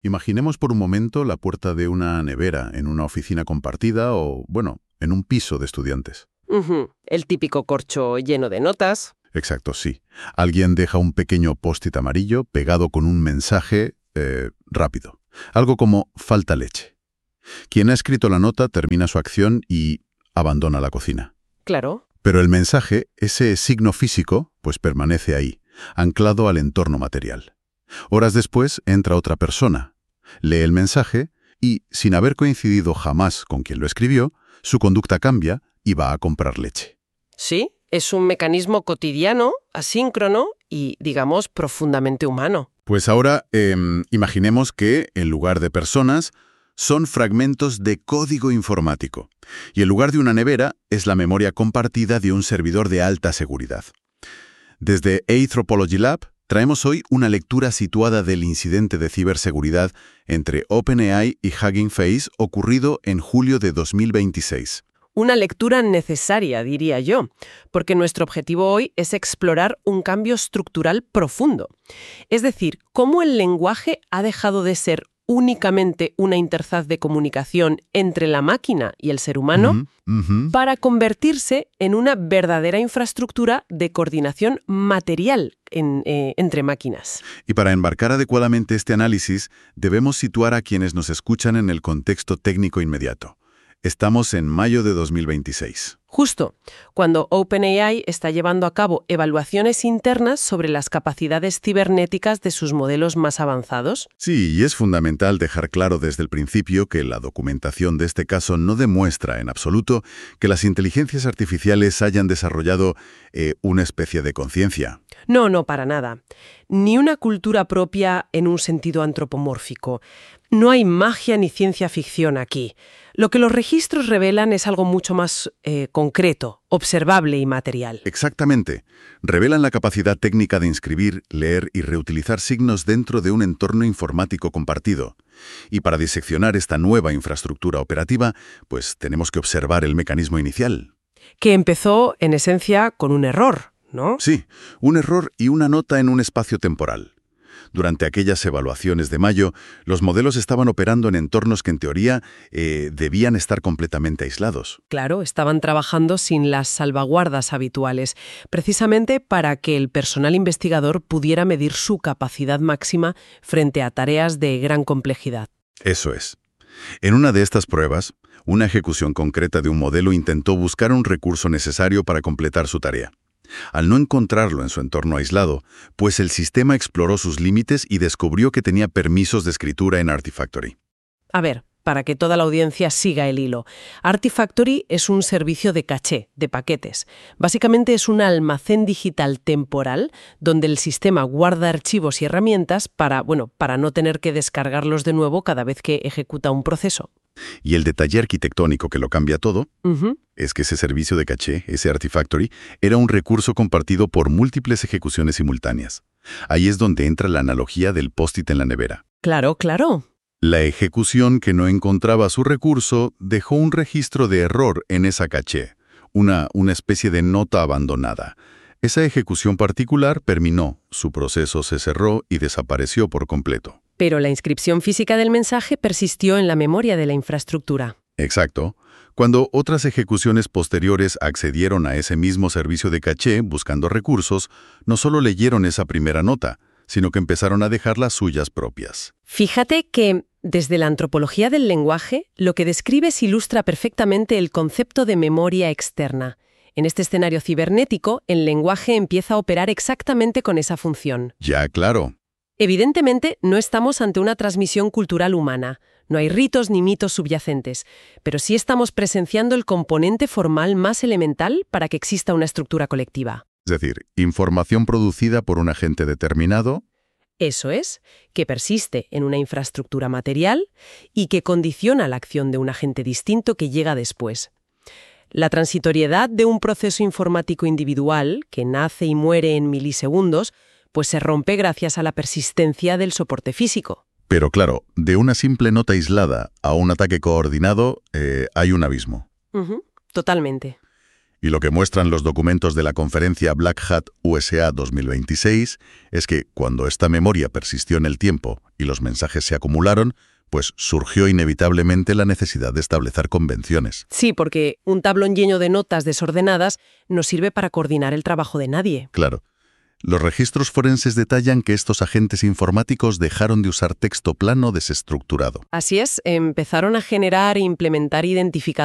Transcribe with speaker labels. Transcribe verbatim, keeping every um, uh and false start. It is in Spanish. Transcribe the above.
Speaker 1: Imaginemos por un momento la puerta de una nevera en una oficina compartida o, bueno, en un piso de estudiantes.
Speaker 2: Ujú. El típico corcho lleno de notas.
Speaker 1: Exacto, sí. Alguien deja un pequeño post-it amarillo pegado con un mensaje eh, rápido. Algo como falta leche. Quien ha escrito la nota termina su acción y abandona la cocina.
Speaker 2: Claro.
Speaker 1: Pero el mensaje, ese signo físico, pues permanece ahí, anclado al entorno material. Horas después entra otra persona, lee el mensaje y, sin haber coincidido jamás con quien lo escribió, su conducta cambia y va a comprar leche.
Speaker 2: Sí, es un mecanismo cotidiano, asíncrono y, digamos, profundamente humano.
Speaker 1: Pues ahora eh, imaginemos que, en lugar de personas, son fragmentos de código informático. Y en lugar de una nevera, es la memoria compartida de un servidor de alta seguridad. Desde Anthropology Lab, traemos hoy una lectura situada del incidente de ciberseguridad entre OpenAI y Hugging Face ocurrido en julio de dos mil veintiséis.
Speaker 2: Una lectura necesaria, diría yo, porque nuestro objetivo hoy es explorar un cambio estructural profundo. Es decir, cómo el lenguaje ha dejado de ser únicamente una interfaz de comunicación entre la máquina y el ser humano
Speaker 1: Uh-huh, uh-huh.
Speaker 2: para convertirse en una verdadera infraestructura de coordinación material en, eh, entre máquinas.
Speaker 1: Y para embarcar adecuadamente este análisis, debemos situar a quienes nos escuchan en el contexto técnico inmediato. Estamos en mayo de dos mil veintiséis.
Speaker 2: Justo, cuando OpenAI está llevando a cabo evaluaciones internas sobre las capacidades cibernéticas de sus modelos más avanzados.
Speaker 1: Sí, y es fundamental dejar claro desde el principio que la documentación de este caso no demuestra en absoluto que las inteligencias artificiales hayan desarrollado eh, una especie de conciencia.
Speaker 2: No, no, para nada. Ni una cultura propia en un sentido antropomórfico. No hay magia ni ciencia ficción aquí. Lo que los registros revelan es algo mucho más eh, concreto, observable y material.
Speaker 1: Exactamente. Revelan la capacidad técnica de inscribir, leer y reutilizar signos dentro de un entorno informático compartido. Y para diseccionar esta nueva infraestructura operativa, pues tenemos que observar el mecanismo inicial.
Speaker 2: Que empezó, en esencia, con un error, ¿no?
Speaker 1: Sí, un error y una nota en un espacio temporal. Durante aquellas evaluaciones de mayo, los modelos estaban operando en entornos que en teoría eh, debían estar completamente aislados.
Speaker 2: Claro, estaban trabajando sin las salvaguardas habituales, precisamente para que el personal investigador pudiera medir su capacidad máxima frente a tareas de gran complejidad.
Speaker 1: Eso es. En una de estas pruebas, una ejecución concreta de un modelo intentó buscar un recurso necesario para completar su tarea. Al no encontrarlo en su entorno aislado, pues el sistema exploró sus límites y descubrió que tenía permisos de escritura en Artifactory.
Speaker 2: A ver, para que toda la audiencia siga el hilo. Artifactory es un servicio de caché, de paquetes. Básicamente es un almacén digital temporal donde el sistema guarda archivos y herramientas para, bueno, para no tener que descargarlos de nuevo cada vez que ejecuta un proceso.
Speaker 1: Y el detalle arquitectónico que lo cambia todo
Speaker 2: Uh-huh.
Speaker 1: es que ese servicio de caché, ese Artifactory, era un recurso compartido por múltiples ejecuciones simultáneas. Ahí es donde entra la analogía del post-it en la nevera.
Speaker 2: Claro, claro.
Speaker 1: La ejecución que no encontraba su recurso dejó un registro de error en esa caché, una, una especie de nota abandonada. Esa ejecución particular terminó, su proceso se cerró y desapareció por completo.
Speaker 2: Pero la inscripción física del mensaje persistió en la memoria de la infraestructura.
Speaker 1: Exacto. Cuando otras ejecuciones posteriores accedieron a ese mismo servicio de caché buscando recursos, no solo leyeron esa primera nota, sino que empezaron a dejar las suyas propias.
Speaker 2: Fíjate que, desde la antropología del lenguaje, lo que describes ilustra perfectamente el concepto de memoria externa. En este escenario cibernético, el lenguaje empieza a operar exactamente con esa función.
Speaker 1: Ya, claro.
Speaker 2: Evidentemente, no estamos ante una transmisión cultural humana. No hay ritos ni mitos subyacentes, pero sí estamos presenciando el componente formal más elemental para que exista una estructura colectiva.
Speaker 1: Es decir, información producida por un agente determinado.
Speaker 2: Eso es, que persiste en una infraestructura material y que condiciona la acción de un agente distinto que llega después. La transitoriedad de un proceso informático individual, que nace y muere en milisegundos, pues se rompe gracias a la persistencia del soporte físico.
Speaker 1: Pero claro, de una simple nota aislada a un ataque coordinado eh, hay un abismo.
Speaker 2: Uh-huh, totalmente.
Speaker 1: Y lo que muestran los documentos de la conferencia Black Hat U S A dos mil veintiséis es que cuando esta memoria persistió en el tiempo y los mensajes se acumularon, pues surgió inevitablemente la necesidad de establecer convenciones.
Speaker 2: Sí, porque un tablón lleno de notas desordenadas no sirve para coordinar el trabajo de nadie.
Speaker 1: Claro. Los registros forenses detallan que estos agentes informáticos dejaron de usar texto plano desestructurado.
Speaker 2: Así es, empezaron a generar e implementar identificadores